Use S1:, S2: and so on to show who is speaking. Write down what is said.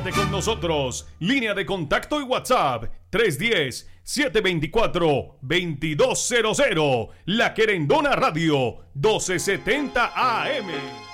S1: Comunícate con nosotros. Línea de contacto y WhatsApp 310-724-2200. La Querendona Radio 1270 AM.